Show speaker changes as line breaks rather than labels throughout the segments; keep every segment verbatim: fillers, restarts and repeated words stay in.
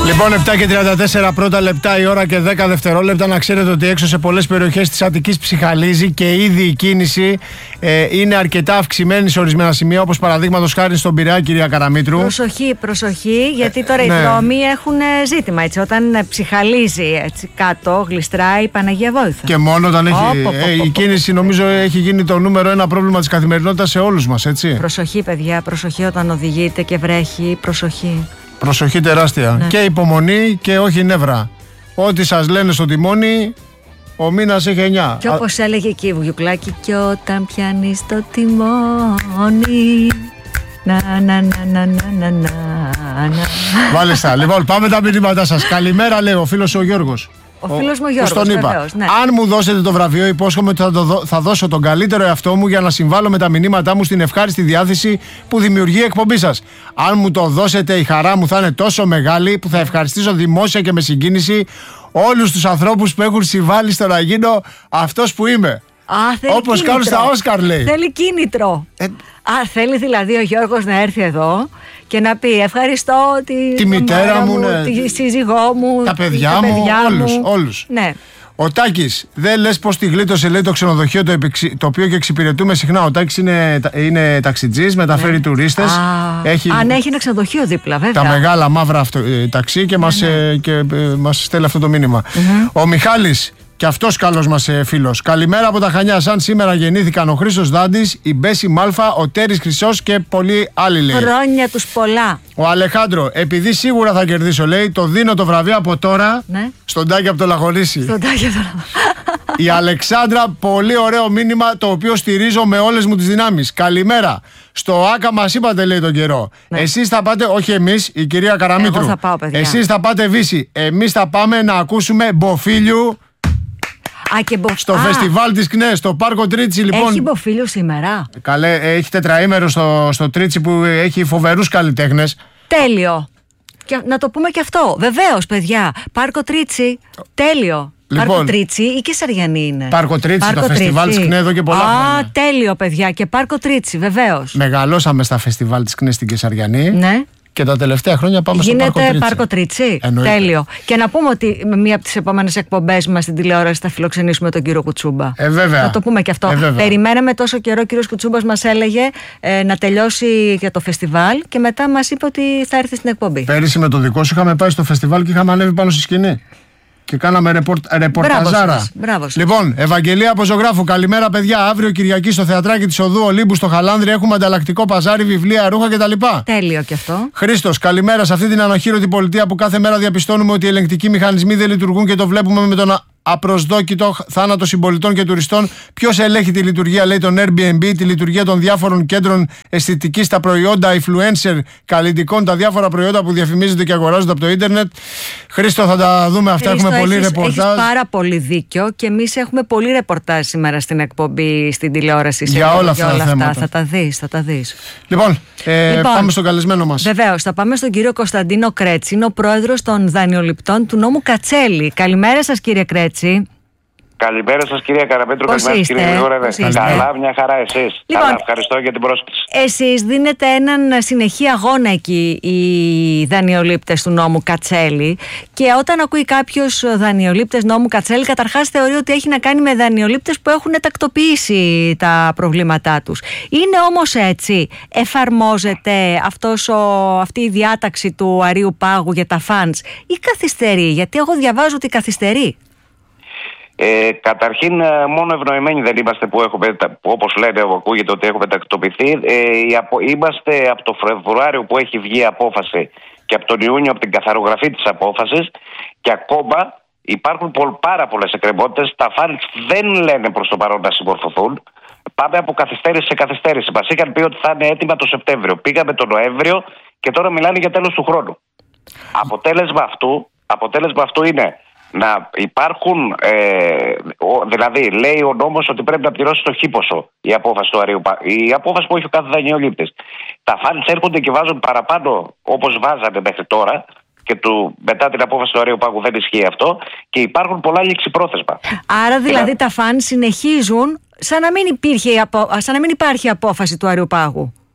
Λοιπόν, επτά και τριάντα τέσσερα πρώτα λεπτά η ώρα και δέκα δευτερόλεπτα. Να ξέρετε ότι έξω σε πολλές περιοχές της Αττικής ψιχαλίζει και ήδη η κίνηση ε, είναι αρκετά αυξημένη σε ορισμένα σημεία, όπως παραδείγματος χάρη στον Πειραιά, κυρία Καραμήτρου.
Προσοχή, προσοχή, γιατί τώρα ε, οι
ναι.
δρόμοι έχουν ζήτημα. Έτσι, όταν ψιχαλίζει έτσι, κάτω, γλιστράει, Παναγία Βόηθα.
Και μόνο όταν έχει.
Oh, oh, oh,
ε,
oh,
η κίνηση νομίζω έχει γίνει το νούμερο ένα πρόβλημα της καθημερινότητας σε όλους μας, έτσι.
Προσοχή, παιδιά, προσοχή όταν οδηγείτε και βρέχει, προσοχή.
Προσοχή τεράστια. Ναι. Και υπομονή και όχι νεύρα. Ό,τι σας λένε στο τιμόνι, ο μήνας έχει εννιά.
Και όπως Α... έλεγε εκεί η Βουγιουκλάκη, και όταν πιάνεις το τιμόνι. Να, να, να, να, να, να, να.
Μάλιστα. Λοιπόν, πάμε τα μηνύματά σας. Καλημέρα, λέει ο φίλος ο Γιώργος.
Ο φίλος μου ο Γιώργος,
τον είπα.
βεβαίως, ναι.
Αν μου δώσετε το βραβείο, υπόσχομαι ότι θα, το δω, θα δώσω τον καλύτερο εαυτό μου για να συμβάλλω με τα μηνύματά μου στην ευχάριστη διάθεση που δημιουργεί η εκπομπή σας. Αν μου το δώσετε, η χαρά μου θα είναι τόσο μεγάλη που θα ευχαριστήσω δημόσια και με συγκίνηση όλους τους ανθρώπους που έχουν συμβάλει στο να γίνω αυτός που είμαι.
Α,
όπως κάνουν στα Όσκαρ, λέει.
Θέλει κίνητρο. Ε... Α, θέλει δηλαδή ο Γιώργος να έρθει εδώ και να πει ευχαριστώ τη,
τη μητέρα μου,
μου
ναι.
τη σύζυγό μου,
τα παιδιά
τα
μου,
παιδιά
όλους,
μου.
όλους.
Ναι.
Ο Τάκης, δεν λες πως τη γλίτωσε, λέει, το ξενοδοχείο το, επιξι... το οποίο και εξυπηρετούμε συχνά. Ο Τάκης είναι, είναι ταξιτζής, μεταφέρει ναι. τουρίστες.
Α,
έχει...
Αν έχει ένα ξενοδοχείο δίπλα, βέβαια.
Τα μεγάλα μαύρα αυτο... ταξί και, ναι, μας, ναι. και ε, μας στέλνει αυτό το μήνυμα. Mm-hmm. Ο Μιχάλης, και αυτός καλός μας ε, φίλος. Καλημέρα από τα Χανιά. Σαν σήμερα γεννήθηκαν ο Χρήστος Δάντης, η Μπέση Μάλφα, ο Τέρης Χρυσός και πολλοί άλλοι, λέει.
Χρόνια τους πολλά.
Ο Αλεχάντρο, επειδή σίγουρα θα κερδίσω, λέει, το δίνω το βραβείο από τώρα, ναι, στον Τάκη από το Λαχονήσι.
Στον Τάκη από το Λαχονήσι.
Η Αλεξάνδρα, πολύ ωραίο μήνυμα, το οποίο στηρίζω με όλες μου τις δυνάμεις. Καλημέρα. Στο Άκα μας είπατε, λέει, τον καιρό. Ναι. Εσείς θα πάτε, όχι εμείς, η κυρία Καραμήτρου.
Εγώ θα πάω, παιδιά.
Εσείς θα πάτε Βύση. Εμείς θα πάμε να ακούσουμε Μποφίλιου.
Α, και μπο...
Στο
Α.
φεστιβάλ της ΚΝΕ, στο Πάρκο Τρίτσι, λοιπόν.
Έχει Μποφίλιο σήμερα.
Καλέ, έχει τετραήμερο στο, στο Τρίτσι που έχει φοβερούς καλλιτέχνες.
Τέλειο. Και να το πούμε και αυτό. Βεβαίως, παιδιά. Πάρκο Τρίτσι. Τέλειο. Λοιπόν, Πάρκο Τρίτσι ή και Σαριανή είναι.
Πάρκο Τρίτσι,
Πάρκο
το
Τρίτσι.
φεστιβάλ της ΚΝΕ εδώ και πολλά χρόνια.
Α, τέλειο, παιδιά. Και Πάρκο Τρίτσι, βεβαίως.
Μεγαλώσαμε στα φεστιβάλ της ΚΝΕ στην Κεσαριανή.
Ναι.
Και τα τελευταία χρόνια πάμε
γίνεται
στο Πάρκο Τρίτσι.
Πάρκο Τρίτσι.
Εννοείται.
Τέλειο. Και να πούμε ότι με μία από τις επόμενες εκπομπές μας στην τηλεόραση θα φιλοξενήσουμε τον κύριο Κουτσούμπα.
Ε, βέβαια.
Να το πούμε και αυτό.
Ε,
Περιμέναμε τόσο καιρό, ο κύριος Κουτσούμπας μας έλεγε ε, να τελειώσει για το φεστιβάλ και μετά μας είπε ότι θα έρθει στην εκπομπή.
Πέρυσι με το δικό σου είχαμε πάει στο φεστιβάλ και είχαμε ανέβει πάνω στη σκηνή. Και κάναμε ρεπορτ, ρεπορταζάρα.
Μπράβο σας.
Λοιπόν, Ευαγγελία από Ζωγράφου. Καλημέρα, παιδιά. Αύριο Κυριακή στο θεατράκι της Οδού Ολύμπου στο Χαλάνδρη έχουμε ανταλλακτικό παζάρι, βιβλία, ρούχα κτλ.
Τέλειο και αυτό.
Χρήστος, καλημέρα. Σε αυτή την ανοχήρωτη πολιτεία που κάθε μέρα διαπιστώνουμε ότι οι ελεγκτικοί μηχανισμοί δεν λειτουργούν και το βλέπουμε με τον απροσδόκητο θάνατο συμπολιτών και τουριστών. Ποιος ελέγχει τη λειτουργία, λέει, των Airbnb, τη λειτουργία των διάφορων κέντρων αισθητικής, τα προϊόντα influencer καλλιτικών, τα διάφορα προϊόντα που διαφημίζονται και αγοράζονται από το ίντερνετ. Χρήστο, θα τα δούμε αυτά.
Χρήστο,
έχουμε πολύ
έχεις,
ρεπορτάζ.
Έχεις πάρα πολύ δίκιο και εμείς έχουμε πολύ ρεπορτάζ σήμερα στην εκπομπή, στην τηλεόραση.
Για όλα αυτά,
όλα
τα
αυτά.
θέματα.
Θα τα δεις, θα τα δεις.
Λοιπόν, ε,
λοιπόν,
πάμε στον καλεσμένο μας.
Βεβαίως, θα πάμε στον κύριο Κωνσταντίνο Κρέτσι, είναι ο πρόεδρος των δανειοληπτών του νόμου Κατσέλη. Καλημέρα σας, κύριε Κρέτσι.
Καλημέρα σας, κυρία Καραπέτρου. Καλημέρα σας, κύριε Γρηγόρεδε. Καλά, μια χαρά, εσείς.
Λοιπόν,
καλά, ευχαριστώ για την πρόσκληση.
Εσείς δίνετε έναν συνεχή αγώνα εκεί, οι δανειολήπτες του νόμου Κατσέλη. Και όταν ακούει κάποιος δανειολήπτες νόμου Κατσέλη, καταρχάς θεωρεί ότι έχει να κάνει με δανειολήπτες που έχουν τακτοποιήσει τα προβλήματά τους. Είναι όμως έτσι? Εφαρμόζεται αυτός ο, αυτή η διάταξη του Αρείου Πάγου για τα φαντς ή καθυστερεί? Γιατί εγώ διαβάζω ότι καθυστερεί.
Ε, καταρχήν, μόνο ευνοημένοι δεν είμαστε που έχουμε, που όπως λένε, ακούγεται ότι έχουμε τακτοποιηθεί. Ε, απο, είμαστε από το Φεβρουάριο που έχει βγει η απόφαση και από τον Ιούνιο από την καθαρογραφή της απόφασης και ακόμα υπάρχουν πάρα πολλές εκκρεμότητες. Τα φαντς δεν λένε προς το παρόν να συμμορφωθούν. Πάμε από καθυστέρηση σε καθυστέρηση. Μας είχαν πει ότι θα είναι έτοιμα το Σεπτέμβριο. Πήγαμε τον Νοέμβριο και τώρα μιλάνε για τέλος του χρόνου. Αποτέλεσμα αυτού, αποτέλεσμα αυτού είναι να υπάρχουν, ε, ο, δηλαδή λέει ο νόμος ότι πρέπει να πληρώσει το χίποσο η απόφαση του Αρείου, η απόφαση που έχει ο κάθε δανειολήπτης. Τα φαντς έρχονται και βάζουν παραπάνω όπως βάζανε μέχρι τώρα και του, μετά την απόφαση του Αρείου Πάγου δεν ισχύει αυτό και υπάρχουν πολλά ληξιπρόθεσμα.
Άρα δηλαδή
και
τα φαντς συνεχίζουν σαν να μην, υπήρχε, σαν να μην υπάρχει απόφαση του Αρείου Πάγου.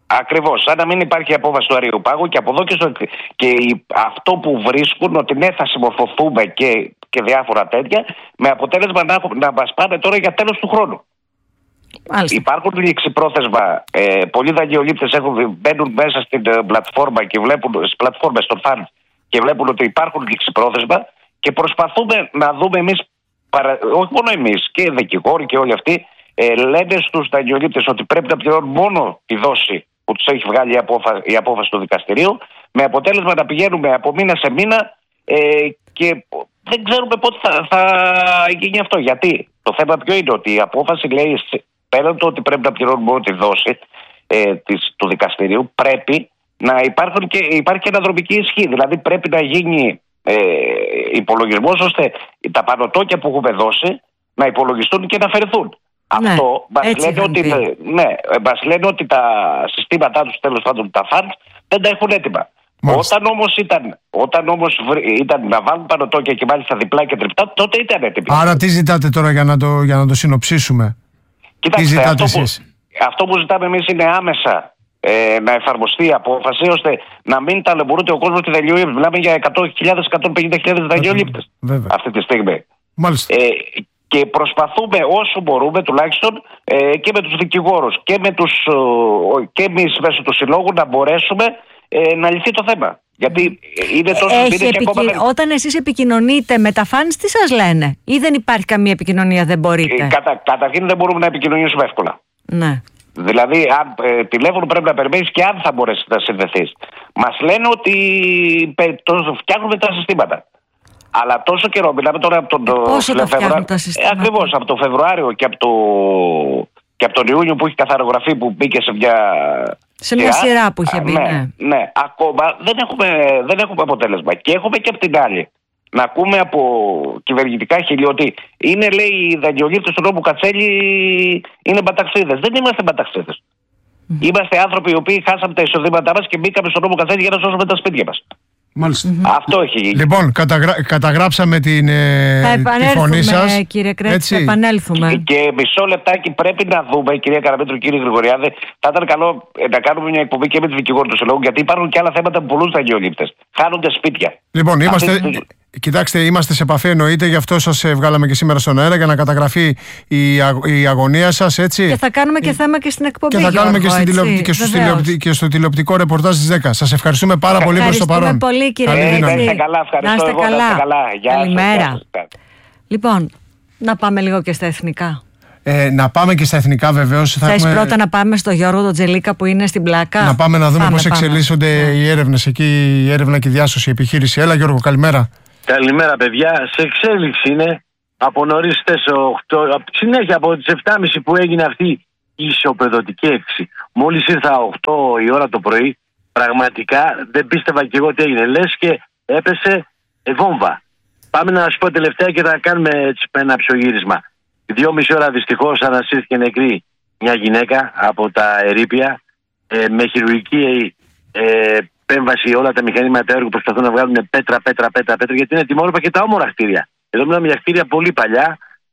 Ακριβώς, σαν να μην υπάρχει απόφαση του Αριοπάγου και από εδώ και, στο, και η, αυτό που βρίσκουν ότι ναι, θα συμμορφωθούμε και, και διάφορα τέτοια, με αποτέλεσμα να, να μας πάνε τώρα για τέλος του χρόνου. Μάλιστα. Υπάρχουν ληξιπρόθεσμα, ε, πολλοί δανειολήπτες μπαίνουν μέσα στην ε, πλατφόρμα και βλέπουν, στις πλατφόρμες των funds και βλέπουν ότι υπάρχουν ληξιπρόθεσμα και προσπαθούμε να δούμε εμείς, παρα, όχι μόνο εμείς και οι δικηγόροι και όλοι αυτοί, ε, λένε στους δανειολήπτες ότι πρέπει να πληρώνουν μόνο τη δόση που τους έχει βγάλει η απόφαση, η απόφαση του δικαστηρίου, με αποτέλεσμα να πηγαίνουμε από μήνα σε μήνα ε, και δεν ξέρουμε πότε θα, θα γίνει αυτό. Γιατί το θέμα ποιο είναι, ότι η απόφαση λέει πέραν το ότι πρέπει να πληρώνουν μόνο τη δόση ε, της, του δικαστηρίου, πρέπει να υπάρχουν και, υπάρχει και αναδρομική ισχύ. Δηλαδή πρέπει να γίνει ε, υπολογισμός ώστε τα πανωτόκια που έχουμε δώσει να υπολογιστούν και να αφαιρεθούν. Ναι, αυτό μας λένε, ότι, ναι, μας λένε ότι τα συστήματά τους, τέλος πάντων τα funds, δεν τα έχουν έτοιμα. Μάλιστα. Όταν όμως ήταν, όταν όμως ήταν να βάλουν πανωτόκια και μάλιστα διπλά και τριπτά, τότε ήταν έτοιμοι.
Άρα τι ζητάτε τώρα για να το, για να το συνοψίσουμε?
Κοιτάξτε, αυτό που, αυτό που ζητάμε εμείς είναι άμεσα ε, να εφαρμοστεί η απόφαση, ώστε να μην ταλαιπωρείται ο κόσμος τη δανειολήπτες. Μιλάμε για εκατό χιλιάδες με εκατόν πενήντα χιλιάδες δανειολήπτες αυτή τη στιγμή.
Μάλιστα.
Ε, και προσπαθούμε όσο μπορούμε τουλάχιστον ε, και με τους δικηγόρους και, με τους, ε, και εμείς μέσω του συλλόγου να μπορέσουμε ε, να λυθεί το θέμα. Γιατί είναι τόσο
επικοι... και ακόμα δεν... Όταν εσείς επικοινωνείτε με τα φανς, τι σας λένε? Ή δεν υπάρχει καμία επικοινωνία, δεν μπορείτε?
Ε, κατα... Καταρχήν δεν μπορούμε να επικοινωνήσουμε εύκολα.
Ναι.
Δηλαδή, αν ε, τηλέφωνο πρέπει να περιμένεις και αν θα μπορέσει να συνδεθείς. Μας λένε ότι το φτιάχνουμε τα συστήματα. Αλλά τόσο καιρό, μιλάμε τώρα από τον
Πόσο το φτιάχνουν τα συστήματα?
Ακριβώς, από τον Φεβρουάριο και από, το... και από τον Ιούνιο που έχει καθαρογραφεί, που μπήκε σε μια...
Σε μια σειρά, σειρά που είχε μπει.
Ναι,
ναι.
ναι. Ακόμα δεν έχουμε, δεν έχουμε αποτέλεσμα. Και έχουμε και από την άλλη να ακούμε από κυβερνητικά χείλη ότι είναι, λέει, οι δανειολήπτες του νόμου Κατσέλη είναι μπαταξίδες. Δεν είμαστε μπαταξίδες. Mm-hmm. Είμαστε άνθρωποι οι οποίοι χάσαμε τα εισοδήματά μας και μπήκαμε στον νόμο Κατσέλη για να σώσουμε τα σπίτια μας.
Μάλιστα.
Mm-hmm. Αυτό έχει γίνει.
Λοιπόν, καταγρα... καταγράψαμε την ε... τη φωνή σας.
Κύριε Κρέτση, θα επανέλθουμε.
Και, και μισό λεπτάκι πρέπει να δούμε, κυρία Καραμέτρου, κύριε Γρηγοριάδη, θα ήταν καλό να κάνουμε μια εκπομπή και με τη δικηγόρου του συλλόγου, γιατί υπάρχουν και άλλα θέματα που πολλούς δανειολήπτες. Χάνονται σπίτια.
Λοιπόν, είμαστε. Αυτή... Κοιτάξτε, είμαστε σε επαφή, εννοείται, γι' αυτό σας βγάλαμε και σήμερα στον αέρα για να καταγραφεί η, αγ... η αγωνία σας, έτσι.
Και θα κάνουμε και θέμα και στην εκπομπή.
Και θα
Γιώργο,
κάνουμε και, στην τηλεοπτική, και, στο τηλεοπτική, και στο τηλεοπτικό ρεπορτάζ της δέκα. Σας ευχαριστούμε πάρα πολύ προς το παρόν.
Ευχαριστούμε πολύ, κύριε
Κρέτση. Να είστε καλά, ευχαριστώ.
Να είστε καλά.
Εγώ, καλά. Γεια
Καλημέρα.
Σας.
Λοιπόν, να πάμε λίγο και στα εθνικά.
Ε, να πάμε και στα εθνικά, βεβαίως.
Θες έχουμε... πρώτα να πάμε στο Γιώργο τον Τζελίκα που είναι στην πλάκα?
Να πάμε να δούμε πώς εξελίσσονται
ναι.
οι έρευνες εκεί, η έρευνα και η διάσωση, η επιχείρηση. Έλα, Γιώργο, καλημέρα.
Καλημέρα, παιδιά. Σε εξέλιξη είναι από νωρίς στις οκτώ, συνέχεια από τις επτά και μισή που έγινε αυτή η ισοπεδωτική έκρηξη. Μόλις ήρθα οκτώ η ώρα το πρωί, πραγματικά δεν πίστευα και εγώ τι έγινε. Λες και έπεσε ε, βόμβα. Πάμε να σας πω τελευταία και θα κάνουμε έτσι ένα ψωγύρισμα. Δυόμιση ώρα δυστυχώς ανασύρθηκε νεκρή μια γυναίκα από τα ερείπια ε, με χειρουργική ε, επέμβαση. Όλα τα μηχανήματα έργου προσπαθούν να βγάλουν πέτρα, πέτρα, πέτρα, πέτρα, γιατί είναι τιμόρροπα και τα όμορα κτίρια. Εδώ μιλάμε για κτίρια πολύ παλιά.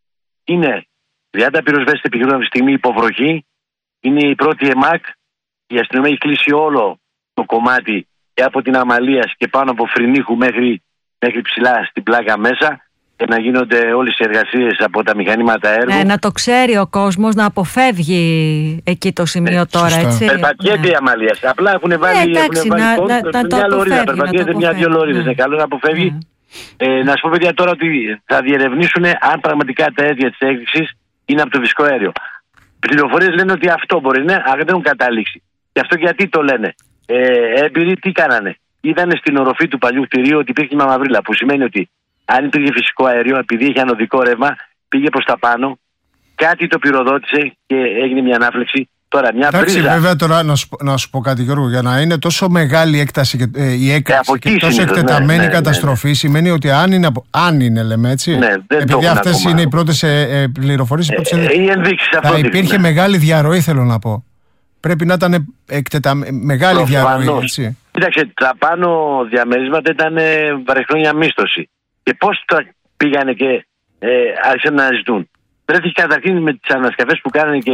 Είναι τριάντα πυροσβέστες επιχειρούν αυτή τη στιγμή υποβροχή. Είναι η πρώτη ΕΜΑΚ. Η αστυνομία έχει κλείσει όλο το κομμάτι και από την Αμαλίας και πάνω από Φρυνίχου μέχρι, μέχρι ψηλά στην πλάκα μέσα. Και να γίνονται όλες οι εργασίες από τα μηχανήματα έργου.
Ναι, να το ξέρει ο κόσμος, να αποφεύγει εκεί το σημείο ε, τώρα, έτσι.
Περπατιέται ναι. η Αμαλία. Απλά έχουν βάλει.
Ε, εντάξει,
έχουν βάλει
να, να, να το αποφεύγει.
Περπατιέται μια-δυο λωρίδες. Είναι καλό να αποφεύγει. Ναι. Ε, να σου πω, παιδιά, τώρα ότι θα διερευνήσουν αν πραγματικά τα αίτια της έκρηξης είναι από το φυσικό αέριο. Πληροφορίες λένε ότι αυτό μπορεί να είναι, αλλά δεν έχουν κατάληξη. Και αυτό γιατί το λένε. Ε, έμπειροι τι κάνανε. Είδανε στην οροφή του παλιού κτηρίου ότι υπήρχε μια μαυρίλα, που σημαίνει ότι αν υπήρχε φυσικό αέριο, επειδή είχε ανωδικό ρεύμα, πήγε προς τα πάνω, κάτι το πυροδότησε και έγινε μια ανάφλεξη. Τώρα, μια
Εντάξει,
πρίζα.
Βέβαια, τώρα να σου, να σου πω κάτι, Γιώργο, για να είναι τόσο μεγάλη έκταση, ε, η έκταση ε, και τόσο εκτεταμένη ναι, ναι, καταστροφή, ναι, ναι. σημαίνει ότι αν είναι, αν είναι λέμε έτσι,
ναι,
επειδή αυτές είναι οι πρώτες ε, πληροφορίες,
ε, ε, οι ενδείξεις,
θα
αυτό
υπήρχε
ναι.
μεγάλη διαρροή, θέλω να πω. Πρέπει να ήταν εκτεταμένη, μεγάλη
Προφανώς.
διαρροή, έτσι.
Κοίταξε, τα πάνω διαμερίσματα ήταν βαρεχρόνια μίσθωση. Και πώς τα πήγανε και ε, άρχισαν να ζητούν. Βρέθηκε καταρχήν με τις ανασκαφές που κάνανε και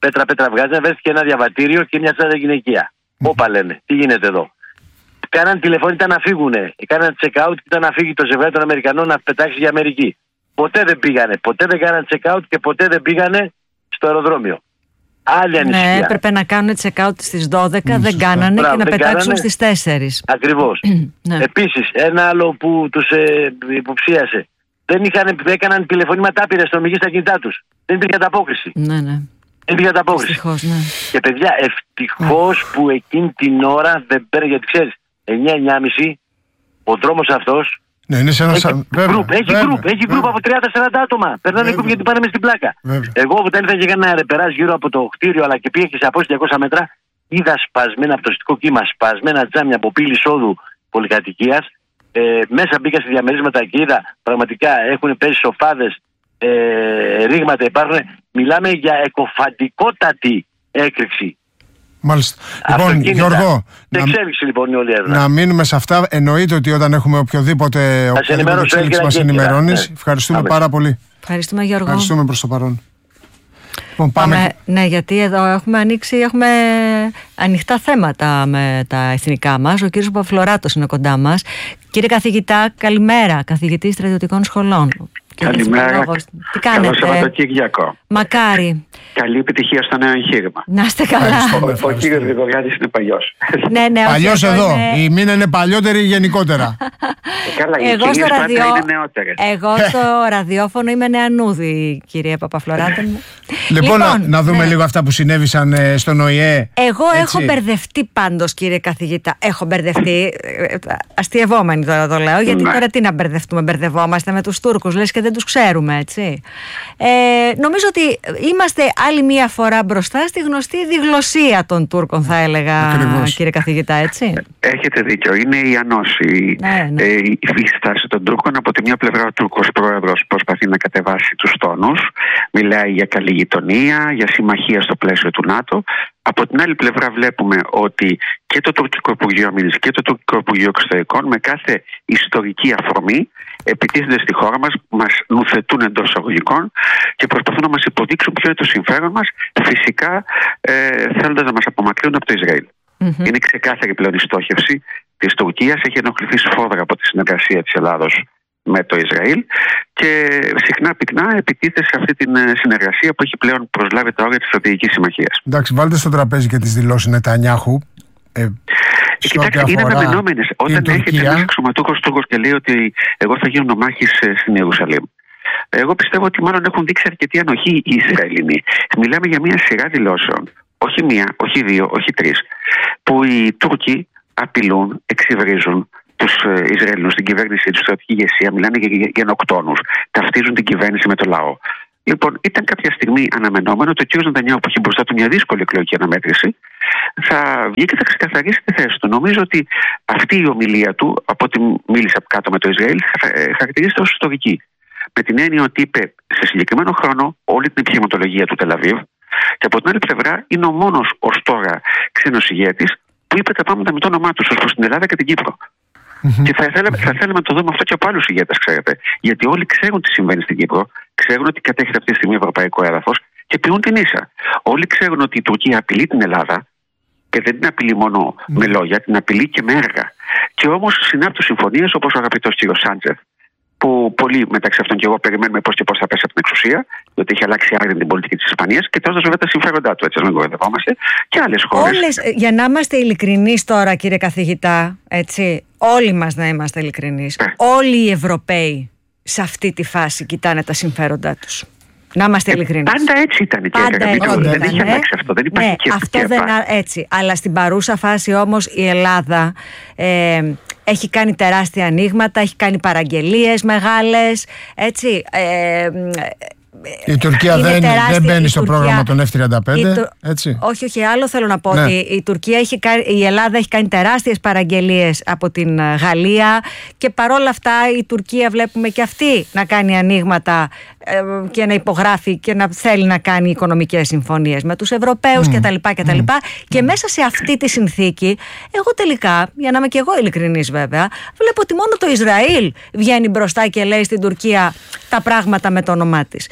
πέτρα πέτρα βγάζανε, βρέθηκε ένα διαβατήριο και μια τσάντα γυναικεία. Όπα λένε, τι γίνεται εδώ. Κάναν τηλεφώνη, ήταν να φύγουνε. Κάναν check out και ήταν να φύγει το ζευγάρι των Αμερικανών να πετάξει για Αμερική. Ποτέ δεν πήγανε. Ποτέ δεν κάναν check out και ποτέ δεν πήγανε στο αεροδρόμιο. Άλλη ανησυχία.
Ναι, έπρεπε να κάνουν check out στις δώδεκα, mm, δεν κάνανε Μπράβο, και να πετάξουν κάνανε στις τέσσερις.
Ακριβώς. Ναι. Επίσης, ένα άλλο που τους ε, υποψίασε. Δεν είχαν, έκαναν τηλεφωνήματα άπειρα αστυνομικοί στα κινητά τους. Δεν υπήρχε ανταπόκριση.
Ναι, ναι.
Δεν υπήρχε ανταπόκριση.
Ευτυχώς, ναι.
Και παιδιά, ευτυχώς που εκείνη την ώρα δεν πέρα, γιατί ξέρεις, εννιά εννιά και μισή ο δρόμος αυτός.
Ναι, είναι σε ένα
έχει
σαν...
γκρουπ, έχει γκρουπ, έχει γκρουπ από τριάντα σαράντα άτομα. Περνάνε γκρουπ γιατί πάνε μες στην πλάκα. Βέβαια. Εγώ όταν ήρθα και έκανα ρεπεράζ γύρω από το κτίριο, αλλά και πήγα και σε απόσταση διακόσια μέτρα, είδα σπασμένα από το αστικό κύμα, σπασμένα τζάμια από πύλη εισόδου πολυκατοικίας. Ε, μέσα μπήκα σε διαμερίσματα και είδα πραγματικά έχουν πέσει σοφάδες, ε, ρήγματα υπάρχουν. Μιλάμε για εκοφαντικότατη έκρηξη.
Μάλιστα. Λοιπόν, Γιώργο,
να, εξέλιξη, λοιπόν, όλη
να μείνουμε σε αυτά. Εννοείται ότι όταν έχουμε οποιοδήποτε, οποιοδήποτε εξέλιξη μας ενημερώνεις. Ναι. Ευχαριστούμε Άμε. πάρα πολύ.
Ευχαριστούμε, Γιώργο.
Ευχαριστούμε προς το παρόν. Λοιπόν, πάμε.
Πάμε, ναι, γιατί εδώ έχουμε ανοίξει, έχουμε ανοιχτά θέματα με τα εθνικά μας. Ο κύριος Παπαφλωράτος είναι κοντά μας. Κύριε καθηγητά, καλημέρα. Καθηγητής στρατιωτικών σχολών.
Καλημέρα.
Τι κάνετε?
Καλό Σαββατοκύριακο.
Μακάρι.
Καλή επιτυχία στο νέο εγχείρημα.
Να είστε καλά.
Ο, ο κύριος Γρηγοριάδης είναι παλιός.
Ναι, ναι,
παλιός εδώ.
Είναι...
Η μήνα είναι παλιότερη γενικότερα.
Καλά, οι
εγώ στο ραδιο...
είναι νεότερες.
Εγώ στο ραδιόφωνο είμαι νεανούδη, κύριε Παπαφλωράτη.
Λοιπόν, να, να δούμε ναι. λίγο αυτά που συνέβησαν ε, στον ΟΗΕ.
Εγώ έτσι. έχω μπερδευτεί πάντως, κύριε καθηγητά. Έχω μπερδευτεί. Αστειευόμενη τώρα το λέω, γιατί ναι. τώρα τι να μπερδευτούμε. Μπερδευόμαστε με τους Τούρκους, λες και δεν τους ξέρουμε, έτσι. Ε, νομίζω ότι είμαστε άλλη μία φορά μπροστά στη γνωστή διγλωσία των Τούρκων, θα έλεγα, ακριβώς. Κύριε καθηγητά, έτσι.
Έχετε δίκιο. Είναι η ανώση.
Ναι, ναι.
Ε, η στάση των Τούρκων. Από τη μια πλευρά ο Τούρκος πρόεδρος προσπαθεί να κατεβάσει τους τόνους. Μιλάει για καλή γειτονία, για συμμαχία στο πλαίσιο του ΝΑΤΟ. Από την άλλη πλευρά βλέπουμε ότι και το Τουρκικό Υπουργείο Αμήνης και το Τουρκικό Υπουργείο Εξωτερικών με κάθε ιστορική αφορμή επιτίθενται στη χώρα μας, μας νουθετούν εντός εισαγωγικών και προσπαθούν να μας υποδείξουν ποιο είναι το συμφέρον μας, φυσικά ε, θέλοντας να μας απομακρύνουν από το Ισραήλ. Mm-hmm. Είναι ξεκάθαρη πλέον η στόχευση της Τουρκίας, έχει ενοχληθεί σφόδρα από τη συνεργασία της Ελλάδος με το Ισραήλ και συχνά πυκνά επιτίθεται σε αυτή τη συνεργασία που έχει πλέον προσλάβει τα όρια της στρατηγικής συμμαχίας.
Εντάξει, βάλτε στο τραπέζι και τις δηλώσεις Νετανιάχου. Ε,
Κοιτάξτε, είναι αναμενόμενες. Όταν έρχεται ένας αξιωματούχος Τούρκος και λέει ότι εγώ θα γίνω νομάρχης στην Ιερουσαλήμ. Εγώ πιστεύω ότι μάλλον έχουν δείξει αρκετή ανοχή οι Ισραηλινοί. Μιλάμε για μια σειρά δηλώσεων, όχι μία, όχι δύο, όχι τρεις, που οι Τούρκοι απειλούν, εξυβρίζουν τους Ισραηλινούς, την κυβέρνηση, τη στρατηγική ηγεσία, μιλάνε για γενοκτόνους, ταυτίζουν την κυβέρνηση με το λαό. Λοιπόν, ήταν κάποια στιγμή αναμενόμενο ότι ο κ. Νετανιάχου, που έχει μπροστά του μια δύσκολη εκλογική αναμέτρηση, θα βγει και θα ξεκαθαρίσει τη θέση του. Νομίζω ότι αυτή η ομιλία του, από ό,τι μίλησε κάτω με το Ισραήλ, χαρακτηρίζεται ως ιστορική. Με την έννοια ότι είπε σε συγκεκριμένο χρόνο όλη την επιχειρηματολογία του Τελαβίβ και από την άλλη πλευρά είναι ο μόνος ως τώρα ξένος ηγέτης που είπε τα πράγματα με το όνομά του, ως προς την Ελλάδα και την Κύπρο. Mm-hmm. Και θα θέλαμε, θα θέλαμε να το δούμε αυτό και από άλλους ηγέτες, ξέρετε. Γιατί όλοι ξέρουν τι συμβαίνει στην Κύπρο, ξέρουν ότι κατέχεται αυτή τη στιγμή ευρωπαϊκό έδαφος και ποιούν την ίσα. Όλοι ξέρουν ότι η Τουρκία απειλεί την Ελλάδα και δεν την απειλεί μόνο mm. με λόγια, την απειλεί και με έργα. Και όμως συνάπτουν συμφωνίες όπως ο αγαπητός κ. Σάντζεφ, που πολλοί μεταξύ αυτών και εγώ περιμένουμε πώς και πώς θα πέσει από την εξουσία, διότι έχει αλλάξει άρδιν την πολιτική της Ισπανίας και τώρα βέβαια τα συμφέροντά του, έτσι ας μην κοροϊδευόμαστε, και άλλες χώρες.
Όλες, για να είμαστε ειλικρινείς τώρα, κύριε καθηγητά, έτσι, όλοι μας να είμαστε ειλικρινείς, ε. όλοι οι Ευρωπαίοι σε αυτή τη φάση κοιτάνε τα συμφέροντά τους. Να είμαστε ειλικρινείς.
Ε, πάντα έτσι ήταν, κύριε Καπιτόλου. Δεν έχει αλλάξει αυτό. Δεν υπάρχει
ναι,
και
αυτό δεν έτσι. Αλλά στην παρούσα φάση όμως η Ελλάδα ε, έχει κάνει τεράστια ανοίγματα, έχει κάνει παραγγελίες μεγάλες, έτσι. Ε,
η Τουρκία δεν, δεν μπαίνει στο Τουρκία, πρόγραμμα των εφ τριάντα πέντε, Του... έτσι.
Όχι, όχι, άλλο θέλω να πω, ναι. ότι η, Τουρκία έχει, η Ελλάδα έχει κάνει τεράστιες παραγγελίες από την Γαλλία και παρόλα αυτά η Τουρκία βλέπουμε και αυτή να κάνει ανοίγματα ε, και να υπογράφει και να θέλει να κάνει οικονομικές συμφωνίες με τους Ευρωπαίους mm. κτλ. κτλ. Mm. Και mm. μέσα σε αυτή τη συνθήκη, εγώ τελικά, για να είμαι και εγώ ειλικρινής βέβαια, βλέπω ότι μόνο το Ισραήλ βγαίνει μπροστά και λέει στην Τουρκία τα πράγματα με το όνομά της.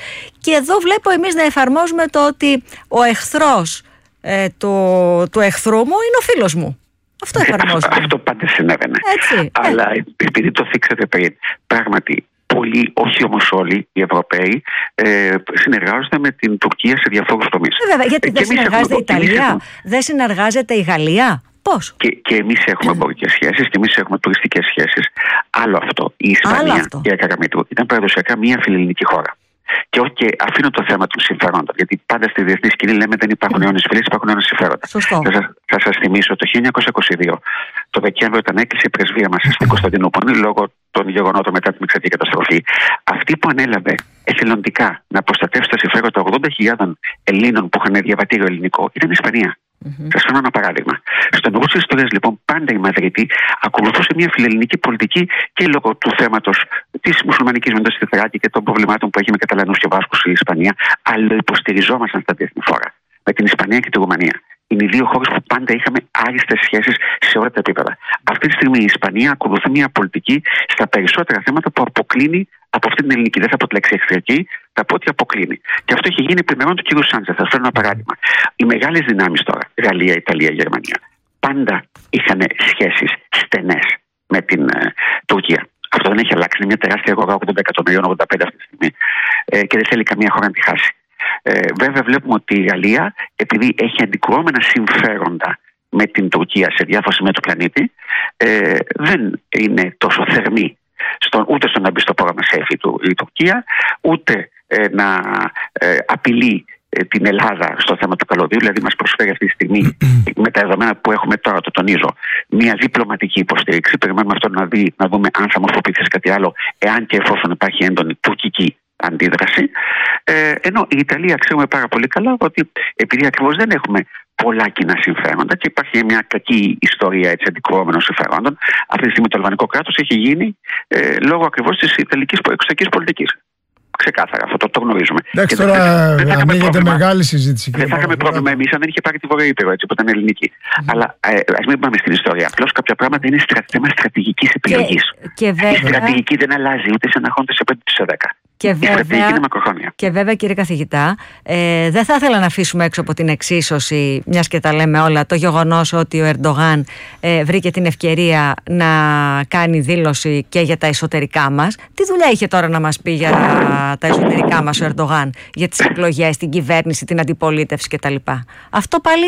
Και εδώ βλέπω εμείς να εφαρμόζουμε το ότι ο εχθρός ε, του, του εχθρού μου είναι ο φίλος μου. Αυτό εφαρμόζουμε.
Αυτό πάντα συνέβαινε.
Έτσι,
Αλλά ε. επειδή το θίξατε πριν, πράγματι πολλοί, όχι όμως όλοι οι Ευρωπαίοι, ε, συνεργάζονται με την Τουρκία σε διαφόρους τομείς.
Ε, βέβαια, γιατί δεν συνεργάζεται η Ιταλία, έχουμε... δεν συνεργάζεται η Γαλλία. Πώς?
Και, και εμείς έχουμε εμπορικές σχέσεις και εμείς έχουμε τουριστικές σχέσεις. Άλλο αυτό. Η Ισπανία, η Καραμήτρου, ήταν παραδοσιακά μια φιλελληνική χώρα. Και όχι, αφήνω το θέμα των συμφερόντων, γιατί πάντα στη διεθνή σκηνή λέμε δεν υπάρχουν αιώνες φιλίες, υπάρχουν αιώνες συμφέροντα. Θα, θα σας θυμίσω το χίλια εννιακόσια είκοσι δύο, το Δεκέμβριο, όταν έκλεισε η πρεσβεία μας στην Κωνσταντινούπολη λόγω των γεγονότων μετά την Μηξατική καταστροφή, αυτή που ανέλαβε εθελοντικά να προστατεύσει τα συμφέροντα ογδόντα χιλιάδων Ελλήνων που είχαν διαβατήριο ελληνικό ήταν η Ισπανία. Mm-hmm. Σας φέρνω ένα παράδειγμα. Στον νόμο της ιστορίας, λοιπόν, πάντα η Μαδρίτη ακολουθούσε μια φιλελληνική πολιτική και λόγω του θέματος της μουσουλμανικής μετώπισης στη Θράκη και των προβλημάτων που έχει με Καταλανούς και Βάσκους η Ισπανία, αλλά υποστηριζόμασταν στα διεθνή φόρα με την Ισπανία και τη Ρουμανία. Είναι οι δύο χώρες που πάντα είχαμε άριστες σχέσεις σε όλα τα επίπεδα. Αυτή τη στιγμή η Ισπανία ακολουθεί μια πολιτική στα περισσότερα θέματα που αποκλίνει από αυτή την ελληνική. Δεν θα πω τη λέξη εχθρική, θα πω ότι αποκλίνει. Και αυτό έχει γίνει πλημερών του κ. Σάντζεθ. Θα σα φέρω ένα παράδειγμα. Οι μεγάλες δυνάμεις τώρα, Γαλλία, Ιταλία, Γερμανία, πάντα είχαν σχέσεις στενές με την ε, Τουρκία. Αυτό δεν έχει αλλάξει. Είναι μια τεράστια αγορά ογδόντα εκατομμυρίων, ογδόντα πέντε αυτή τη στιγμή. Ε, και δεν θέλει καμία χώρα να τη χάσει. Ε, βέβαια, βλέπουμε ότι η Γαλλία, επειδή έχει αντικρουόμενα συμφέροντα με την Τουρκία σε διάφορα σημεία του πλανήτη, ε, δεν είναι τόσο θερμή στον, ούτε στο να μπει στο πρόγραμμα ΣΕΦ η Τουρκία, ούτε ε, να ε, απειλεί ε, την Ελλάδα στο θέμα του καλωδίου. Δηλαδή, μας προσφέρει αυτή τη στιγμή, με τα δεδομένα που έχουμε τώρα, το τονίζω, μια διπλωματική υποστήριξη. Περιμένουμε αυτό να, δει, να δούμε αν θα μορφοποιηθεί σε κάτι άλλο, εάν και εφόσον υπάρχει έντονη τουρκική αντίδραση. Ε, ενώ η Ιταλία ξέρουμε πάρα πολύ καλά ότι επειδή ακριβώς δεν έχουμε πολλά κοινά συμφέροντα και υπάρχει μια κακή ιστορία αντικρουόμενων συμφερόντων, αυτή τη στιγμή το αλβανικό κράτος έχει γίνει ε, λόγω ακριβώς της ιταλικής εξωτερικής πολιτικής. Ξεκάθαρα, αυτό το, το γνωρίζουμε.
Εντάξει, τώρα ανοίγεται μεγάλη συζήτηση.
Δεν θα είχαμε πρόβλημα εμείς αν δεν είχε πάρει τη Βορεια Ήπειρο, έτσι, που ήταν ελληνική. Mm. Αλλά ε, ας μην πάμε στην ιστορία. Απλώς κάποια πράγματα είναι θέμα στρατηγικής επιλογής.
Και, και βέβαια...
Η στρατηγική δεν αλλάζει ούτε σε ένα χρόνο, ούτε σε πέντε, σε δέκα.
Και βέβαια,
είναι
και βέβαια, κύριε καθηγητά, ε, δεν θα ήθελα να αφήσουμε έξω από την εξίσωση, μιας και τα λέμε όλα, το γεγονός ότι ο Ερντογάν ε, βρήκε την ευκαιρία να κάνει δήλωση και για τα εσωτερικά μας. Τι δουλειά είχε τώρα να μας πει για τα εσωτερικά μας ο Ερντογάν, για τις εκλογές, την κυβέρνηση, την αντιπολίτευση κτλ. Αυτό πάλι...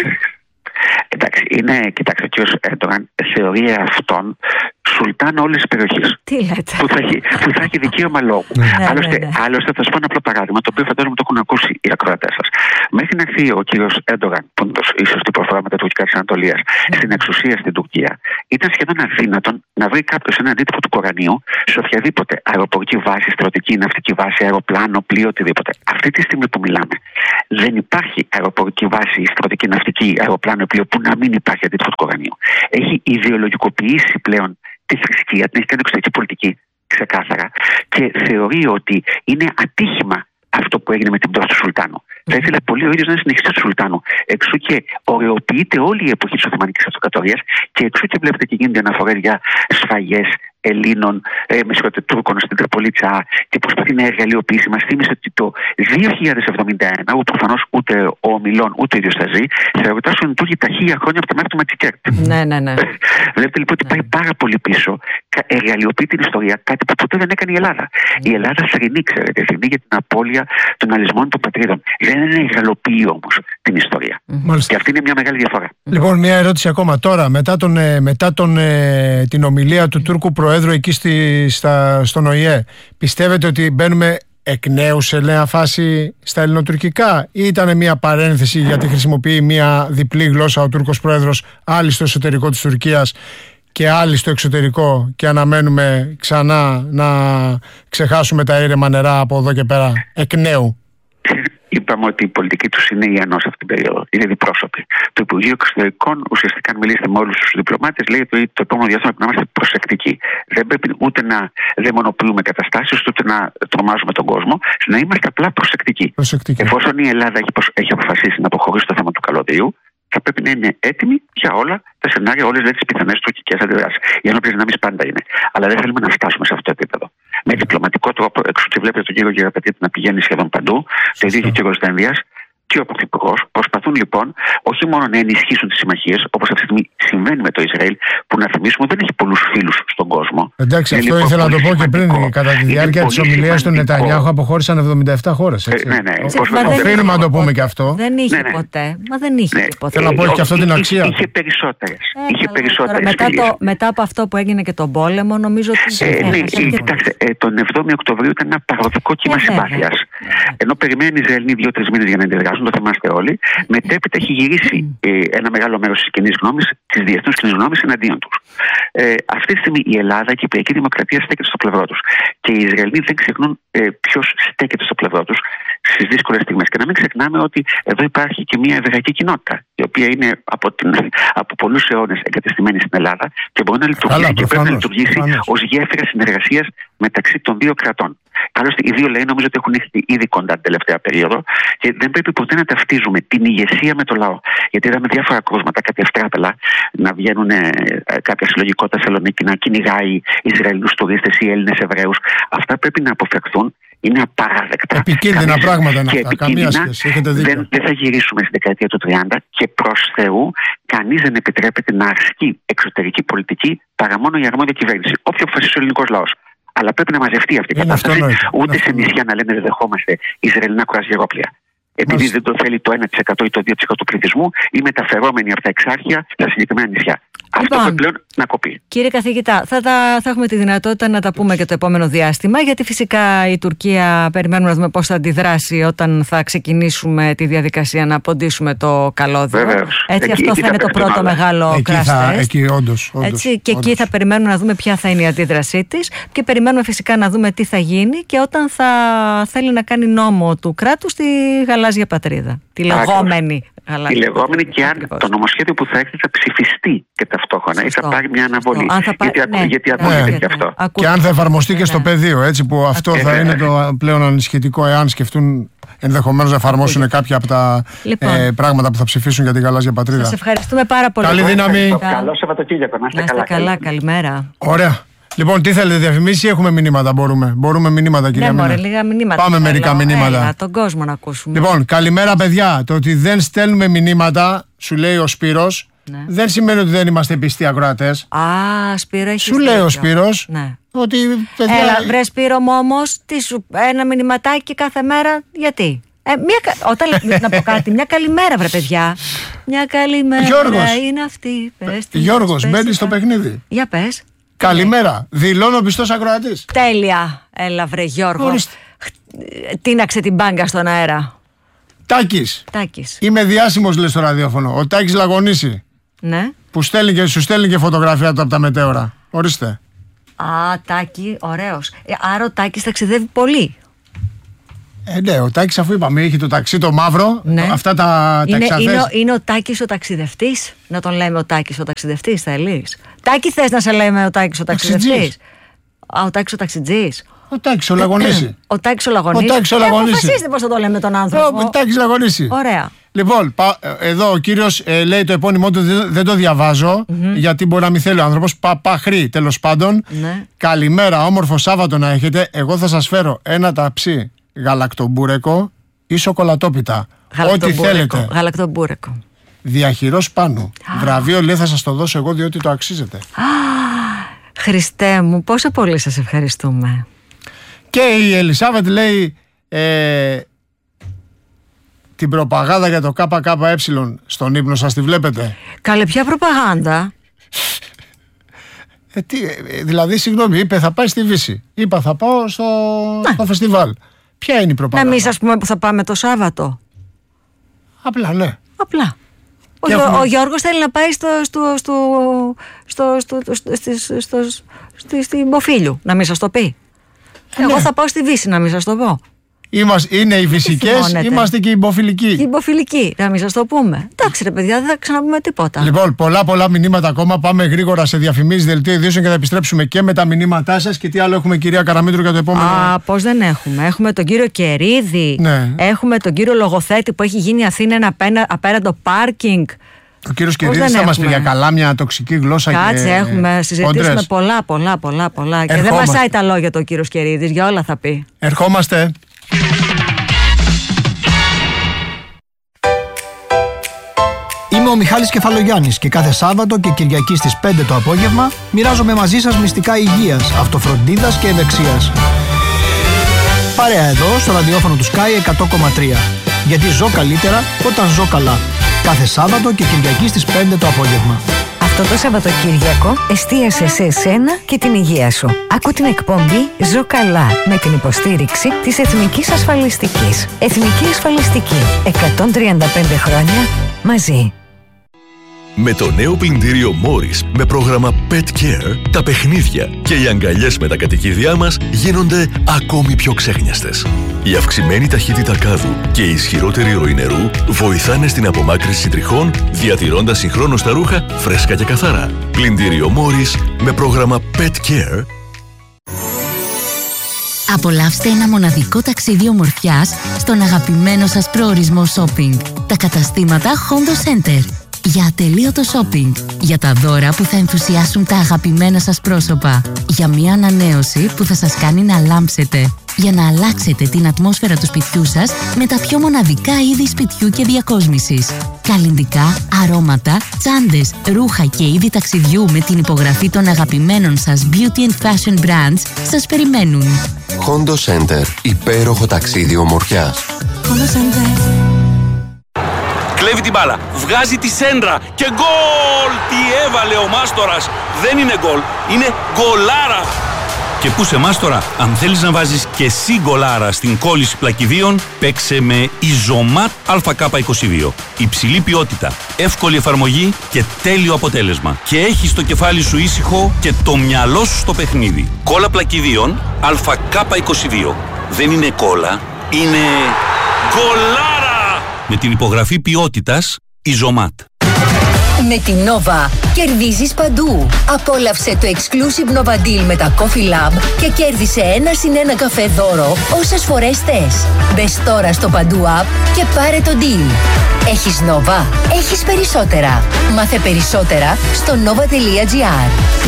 Εντάξει, είναι, κοιτάξτε, ο κ. Ερντογάν θεωρεί αυτόν σουλτάν όλης της περιοχής.
Τι λέτε.
Που θα έχει, που θα έχει δικαίωμα λόγου.
Ναι,
άλλωστε,
ναι, ναι.
άλλωστε, θα σα πω ένα απλό παράδειγμα, το οποίο φαντάζομαι το έχουν ακούσει οι ακροατές σας. Μέχρι να έρθει ο κ. Ερντογάν, που είναι η σωστή προφορά με τα τουρκικά της Ανατολίας, mm. στην εξουσία στην Τουρκία, ήταν σχεδόν αδύνατον να βρει κάποιος ένα αντίτυπο του Κορανίου σε οποιαδήποτε αεροπορική βάση, στρατιωτική, ναυτική βάση, αεροπλάνο, πλοίο, οτιδήποτε. Αυτή τη στιγμή που μιλάμε, δεν υπάρχει αεροπορική βάση, στρατιωτική, ναυτική, αεροπλάνο, πλοίο που να μην υπάρχει αντίτυπο του Κορανίου. Έχει ιδεολογικοποιήσει πλέον τη θρησκεία, την έχει κάνει εξωτερική πολιτική ξεκάθαρα και θεωρεί ότι είναι ατύχημα αυτό που έγινε με την πτώση του Σουλτάνου. Mm-hmm. Θα ήθελε πολύ ο ίδιος να είναι συνεχιστής του Σουλτάνου. Εξού και ωρεοποιείται όλη η εποχή της Οθωμανικής Αυτοκρατορίας και εξού και βλέπετε και γίνονται αναφορές για σφαγές Ελλήνων, ε, με συγχωρείτε, Τούρκων στην Τραπολίτσα και προσπαθεί να εργαλειοποιήσει. Μας θύμισε ότι το δύο χιλιάδες εβδομήντα ένα, που προφανώς ούτε ο Μιλών ούτε ο ίδιος θα ζει, θα ερωτάσουν οι Τούρκοι τα χίλια χρόνια από τα μέρη του Ματσικέρτ.
Ναι, ναι, ναι.
Βλέπετε λοιπόν ότι πάει πάρα πολύ πίσω, εργαλειοποιεί την ιστορία, κάτι που ποτέ δεν έκανε η Ελλάδα. Mm. Η Ελλάδα θρηνεί, ξέρετε, θρηνεί για την απώλεια των αλυσμών των πατρίδων. Δεν εργαλειοποιεί όμως την ιστορία. Mm. Και αυτή είναι μια μεγάλη διαφορά.
Λοιπόν, μια ερώτηση ακόμα τώρα. Μετά, τον, μετά τον, την ομιλία του Τούρκου Προέδρου εκεί στη, στα, στον Ο Η Ε, πιστεύετε ότι μπαίνουμε εκ νέου σε νέα φάση στα ελληνοτουρκικά ή ήταν μια παρένθεση γιατί χρησιμοποιεί μια διπλή γλώσσα ο Τούρκος Πρόεδρος, άλλη στο εσωτερικό της Τουρκίας και άλλη στο εξωτερικό, και αναμένουμε ξανά να ξεχάσουμε τα ήρεμα νερά από εδώ και πέρα εκ νέου?
Είπαμε ότι η πολιτική τους είναι η ανώ αυτήν την περίοδο. Είναι διπρόσωποι. Το Υπουργείο Εξωτερικών, ουσιαστικά, αν μιλήσετε με όλους τους διπλωμάτες, λέει ότι το επόμενο διάστημα πρέπει να είμαστε προσεκτικοί. Δεν πρέπει ούτε να δαιμονοποιούμε καταστάσεις, ούτε να τρομάζουμε τον κόσμο. Να είμαστε απλά προσεκτικοί.
προσεκτικοί.
Εφόσον η Ελλάδα έχει, έχει αποφασίσει να αποχωρήσει το θέμα του καλωδίου, θα πρέπει να είναι έτοιμη για όλα τα σενάρια, όλες τις πιθανές τουρκικές αντιδράσεις. Οι ενόπλες δυνάμεις πάντα είναι. Αλλά δεν θέλουμε να φτάσουμε σε αυτό το επίπεδο. με διπλωματικό τρόπο, εξού και βλέπετε τον κύριο Γεραπετρίτη να πηγαίνει σχεδόν παντού, το ίδιο και ο κύριος Δένδιας και ο Πρωθυπουργός. Προσπαθούν λοιπόν όχι μόνο να ενισχύσουν τις συμμαχίες, όπως αυτή τη στιγμή συμβαίνει με το Ισραήλ, που να θυμίσουμε δεν έχει πολλούς φίλους στον κόσμο.
Εντάξει, αυτό λοιπόν ήθελα να το πω και πριν. Κατά τη διάρκεια της ομιλίας του Νετανιάχου αποχώρησαν εβδομήντα επτά χώρες.
Ε, ναι, ναι.
Οφείλουμε να το πούμε και αυτό.
Δεν είχε ναι, ναι. ποτέ. Μα δεν είχε ναι. ποτέ.
Θέλω να πω και αυτό την αξία.
Είχε περισσότερες.
Ε,
είχε περισσότερες
μετά, το, μετά από αυτό που έγινε και τον πόλεμο, νομίζω ότι.
Ε, ναι, κοιτάξτε, τον εβδόμη Οκτωβρίου ήταν ένα παροδικό κύμα συμπάθειας. Ενώ περιμένει οι Ισραηλοί δύο-τρεις μήνες για να αντιδράσουν, το θυμάστε όλοι. Μετέπειτα έχει γυρίσει ε, ένα μεγάλο μέρος της κοινής γνώμης, της διεθνούς κοινής γνώμης εναντίον τους. Ε, αυτή τη στιγμή η Ελλάδα και η Κυπριακή Δημοκρατία στέκεται στο πλευρό τους. Και οι Ισραηλοί δεν ξεχνούν ε, ποιος στέκεται στο πλευρό τους στις δύσκολες στιγμές. Και να μην ξεχνάμε ότι εδώ υπάρχει και μια εβραϊκή κοινότητα, η οποία είναι από, την, από πολλούς αιώνες εγκατεστημένη στην Ελλάδα και μπορεί να λειτουργήσει Καλά, και πρέπει να λειτουργήσει ως γέφυρα συνεργασίας μεταξύ των δύο κρατών. Άλλωστε, οι δύο λαοί νομίζω ότι έχουν έρθει ήδη κοντά την τελευταία περίοδο και δεν πρέπει ποτέ να ταυτίζουμε την ηγεσία με το λαό. Γιατί είδαμε διάφορα κρούσματα, κάτι ευτράπελα να βγαίνουν ε, κάποια συλλογικότητα Θεσσαλονίκη, να κυνηγάει Ισραηλινούς τουρίστες ή Έλληνες Εβραίους. Αυτά πρέπει να αποφευχθούν. Είναι απαράδεκτα.
Επικίνδυνα Καμία... πράγματα είναι αυτά. Καμία σχέση. Έχετε δίκιο.
Δεν, δεν θα γυρίσουμε στην δεκαετία του τριάντα και προς Θεού κανείς δεν επιτρέπεται να ασκεί εξωτερική πολιτική παρά μόνο η αρμόδια κυβέρνηση. Όποιο αποφασίσει ο ελληνικός λαός. Αλλά πρέπει να μαζευτεί αυτή η κατάσταση. Ούτε σε νησιά να λένε δεν δεχόμαστε Ισραηλινά κρουαζιερόπλια. Επειδή Μάλιστα. δεν το θέλει το ένα τοις εκατό ή το δύο τοις εκατό του πληθυσμού ή μεταφερόμενοι από τα εξάρχεια στα συγκεκριμένα νησιά. Αυτό
Λοιπόν,
πρέπει πλέον να κοπεί.
Κύριε καθηγητά, θα, τα, θα έχουμε τη δυνατότητα να τα πούμε και το επόμενο διάστημα, γιατί φυσικά η Τουρκία περιμένουμε να δούμε πώς θα αντιδράσει όταν θα ξεκινήσουμε τη διαδικασία να ποντίσουμε το καλώδιο.
Βεβαίως.
Έτσι,
εκεί,
αυτό
εκεί
θα είναι το πρώτο
όλα.
μεγάλο crash test.
Εκεί, όντως, όντως,
Έτσι, και
όντως.
εκεί θα περιμένουμε να δούμε ποια θα είναι η αντίδρασή της και περιμένουμε φυσικά να δούμε τι θα γίνει και όταν θα θέλει να κάνει νόμο του κράτους στη γαλάζια πατρίδα. Τη λεγόμενη.
Τη λεγόμενη και αν Ακριβώς. το νομοσχέδιο που θα έρθει θα ψηφιστεί και ταυτόχρονα Σωστό. ή θα πάρει μια αναβολή. Θα πάρει, γιατί ναι, γιατί ακούγεται ναι, και αυτό. Ναι,
και αν θα εφαρμοστεί ναι. και στο πεδίο, έτσι που αυτό θα είναι το πλέον ανησυχητικό εάν σκεφτούν ενδεχομένως να εφαρμόσουν κάποια από τα λοιπόν. ε, πράγματα που θα ψηφίσουν για την γαλάζια πατρίδα.
Σας ευχαριστούμε πάρα πολύ.
Καλή δύναμη.
Καλό Σαββατοκύριακο. Να είστε καλά.
καλά. Καλημέρα.
Ωραία. Λοιπόν, τι θέλετε, διαφημίσεις ή έχουμε μηνύματα? Μπορούμε. Μπορούμε μηνύματα, κυρία
ναι,
Μίνα.
λίγα μηνύματα.
Πάμε μερικά έλα, μηνύματα.
Έλα, τον κόσμο να ακούσουμε.
Λοιπόν, καλημέρα, παιδιά. Το ότι δεν στέλνουμε μηνύματα, σου λέει ο Σπύρος, ναι. δεν σημαίνει ότι δεν είμαστε πιστοί ακροατές.
Α, Σπύρο, έχει
Σου λέει ο Σπύρος
ναι.
ότι. Παιδιά...
Έλα, βρε Σπύρο μου όμως, τι σου, ένα μηνυματάκι κάθε μέρα, γιατί. Ε, μια, όταν, να πω κάτι, μια καλημέρα, βρε παιδιά. Μια καλημέρα.
Γιώργος.
Είναι αυτή. Πες,
Γιώργος, μπαίνει στο παιχνίδι.
Για πες.
Καλημέρα. Δηλώνω πιστός ακροατής.
Τέλεια. Έλα, βρε Γιώργο. Ορίστε. Τίναξε την μπάγκα στον αέρα.
Τάκης.
Τάκης.
Είμαι διάσημος, λες στο ραδιόφωνο. Ο Τάκης Λαγωνίση.
Ναι.
Που στέλνει και, σου στέλνει και φωτογραφία του από τα μετέωρα. Ορίστε.
Α, Τάκη, ωραίος. Ε, άρα ο Τάκης ταξιδεύει πολύ.
Ε, ναι, ο Τάκης, αφού είπαμε, έχει το ταξί το μαύρο, ναι. αυτά τα, τα
είναι,
εξαθές.
Είναι, είναι ο Τάκης ο ταξιδευτής. Να τον λέμε ο Τάκης ο ταξιδευτής, θέλεις? Τάκη, θες να σε λέμε ο Τάκης ο ταξιδευτής? Α, ο Τάκης ο ταξιτζής.
Ο Τάκης ο Λαγωνίση.
Ο Τάκης ο Λαγωνίση.
Ο Τάκης ο Λαγωνίση.
Αποφασίστε πώς θα το λέμε τον άνθρωπο.
Ο Τάκης Λαγωνίση.
Ωραία.
Λοιπόν, πα, εδώ ο κύριος ε, λέει το επώνυμό του, δεν, δεν το διαβάζω, mm-hmm. γιατί μπορεί να μην θέλει ο άνθρωπος. Παπαχρή, τέλος πάντων.
Ναι.
Καλημέρα, όμορφο Σάββατο να έχετε. Εγώ θα σας φέρω ένα ταψί γαλακτομπούρεκο ή σοκολατόπιτα. Ό,τι θέλετε.
Γαλακτομπούρεκο.
Διαχειρός πάνω. Βραβείο, λέει, θα σας το δώσω εγώ διότι το αξίζετε.
Χριστέ μου, πόσο πολύ σας ευχαριστούμε.
Και η Ελισάβετ λέει ε, την προπαγάνδα για το ΚΚΕ στον ύπνο σας τη βλέπετε?
Καλέ, ποια προπαγάνδα?
Ε, τι, δηλαδή, συγγνώμη, είπε θα πάει στη Βύση. Είπα θα πάω στο, στο φεστιβάλ. Ποια είναι η προπαγάνδα?
Να μην σας πούμε που θα πάμε το Σάββατο.
Απλά, ναι.
Απλά. Ο, έχουμε... ο Γιώργος θέλει να πάει στο, στο, στο, στο, στο, στο, στο, στο, στο, στην Μποφίλιου, να μην σας το πει. Ε, Εγώ ναι. θα πάω στη Βύση, να μην σας το πω.
Είμαστε, είναι οι φυσικές, είμαστε και οι υποφιλικοί.
Και οι υποφιλικοί, να μην σας το πούμε. Εντάξει ρε παιδιά, δεν θα ξαναπούμε τίποτα.
Λοιπόν, πολλά πολλά μηνύματα ακόμα. Πάμε γρήγορα σε διαφημίσεις, δελτίο ειδήσεων και θα επιστρέψουμε και με τα μηνύματά σας. Και τι άλλο έχουμε, κυρία Καραμήτρου, για το επόμενο?
Α, πώς δεν έχουμε. Έχουμε τον κύριο Κερίδη.
Ναι.
Έχουμε τον κύριο Λογοθέτη που έχει γίνει Αθήνα ένα απέραντο πάρκινγκ.
Ο κύριος Κυρίδης θα μας πει για καλά μια τοξική γλώσσα.
Κάτσε, και έχουμε συζητήσουμε πολλά, πολλά, πολλά, πολλά. Ερχόμαστε. Και δεν μασάει τα λόγια του ο κύριος Κυρίδης, για όλα θα πει.
Ερχόμαστε.
Είμαι ο Μιχάλης Κεφαλογιάννης και κάθε Σάββατο και Κυριακή στις πέντε το απόγευμα μοιράζομαι μαζί σας μυστικά υγείας, αυτοφροντίδας και ευεξίας. Παρέα εδώ στο ραδιόφωνο του Sky εκατό κόμμα τρία. Γιατί ζω καλύτερα όταν ζω καλά. Κάθε Σάββατο και Κυριακή στις πέντε το απόγευμα.
Αυτό το Σαββατοκύριακο εστίασε σε εσένα και την υγεία σου. Άκου την εκπομπή «Ζω καλά» με την υποστήριξη της Εθνικής Ασφαλιστικής. Εθνική Ασφαλιστική. εκατόν τριάντα πέντε χρόνια μαζί.
Με το νέο πλυντήριο Morris με πρόγραμμα Pet Care, τα παιχνίδια και οι αγκαλιές με τα κατοικίδια μας γίνονται ακόμη πιο ξέχνιαστες. Η αυξημένη ταχύτητα κάδου και η ισχυρότερη ροή νερού βοηθάνε στην απομάκρυνση τριχών, διατηρώντας συγχρόνως τα ρούχα φρέσκα και καθαρά. Πλυντήριο Morris με πρόγραμμα Pet Care.
Απολαύστε ένα μοναδικό ταξίδι ομορφιάς στον αγαπημένο σας προορισμό shopping. Τα καταστήματα Hondo Center. Για ατελείωτο shopping, για τα δώρα που θα ενθουσιάσουν τα αγαπημένα σας πρόσωπα, για μια ανανέωση που θα σας κάνει να λάμψετε, για να αλλάξετε την ατμόσφαιρα του σπιτιού σας με τα πιο μοναδικά είδη σπιτιού και διακόσμησης. Καλλυντικά, αρώματα, τσάντες, ρούχα και είδη ταξιδιού με την υπογραφή των αγαπημένων σας beauty and fashion brands σας περιμένουν.
Hondo Center, υπέροχο ταξίδι ομορφιάς.
Hondo Center.
Κλέβει την μπάλα, βγάζει τη σέντρα και γκολ! Τι έβαλε ο Μάστορας! Δεν είναι γκολ, είναι γκολάρα! Και πού σε Μάστορα, αν θέλεις να βάζεις και εσύ γκολάρα στην κόλληση πλακιδίων, παίξε με Ιζωμάτ Α Κ είκοσι δύο. Υψηλή ποιότητα, εύκολη εφαρμογή και τέλειο αποτέλεσμα. Και έχεις το κεφάλι σου ήσυχο και το μυαλό σου στο παιχνίδι. Κόλλα πλακιδίων Α Κ είκοσι δύο. Δεν είναι κόλλα, είναι γκολάρα! Με την υπογραφή ποιότητας Ιζωμάτ.
Με την Nova κερδίζεις παντού. Απόλαυσε το exclusive Nova Deal με τα Coffee Lab και κέρδισε ένα συν ένα καφέ δώρο όσες φορές θες. Μπες τώρα στο Παντού App και πάρε το deal. Έχεις Nova, έχεις περισσότερα. Μάθε περισσότερα στο nova τελεία gr.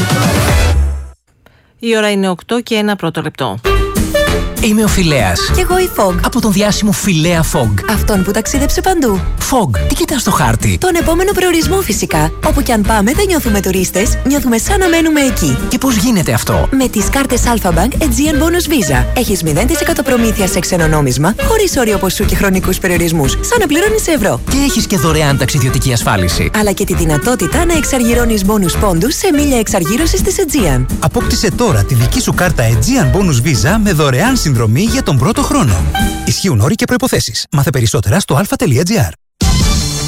Η ώρα είναι οκτώ και ένα πρώτο λεπτό.
Είμαι ο Φιλέας.
Κι εγώ η Fog.
Από τον διάσημο Φιλέα Fog.
Αυτόν που ταξίδεψε παντού.
Fog, τι κοιτάς στο χάρτη?
Τον επόμενο προορισμό φυσικά. Όπου κι αν πάμε δεν νιώθουμε τουρίστες, νιώθουμε σαν να μένουμε εκεί.
Και πώς γίνεται αυτό?
Με τις κάρτες Alphabank Aegean Bonus Visa. Έχεις μηδέν τοις εκατό προμήθεια σε ξένο νόμισμα, χωρίς όριο ποσού και χρονικούς περιορισμούς. Σαν να πληρώνεις σε ευρώ.
Και έχεις και δωρεάν ταξιδιωτική ασφάλιση.
Αλλά και τη δυνατότητα να εξαργυρώνεις bonus πόντους σε μίλια εξαργύρωσης της Aegean.
Απόκτησε τώρα τη δική σου κάρτα Aegean Bonus Visa με δωρεάν συνδρομή για τον πρώτο χρόνο. Ισχύουν όροι και προϋποθέσεις. Μάθε περισσότερα στο α τελεία gr.